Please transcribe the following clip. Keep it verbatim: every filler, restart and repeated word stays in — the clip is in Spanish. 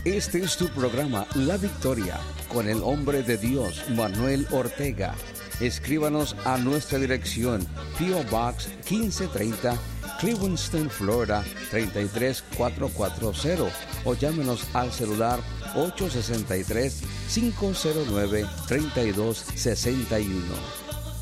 Este es tu programa La Victoria con el hombre de Dios, Manuel Ortega. Escríbanos a nuestra dirección P O Box quince treinta, Clewiston, Florida treinta y tres cuatrocientos cuarenta, o llámenos al celular ocho seis tres, cinco cero nueve, tres dos seis uno.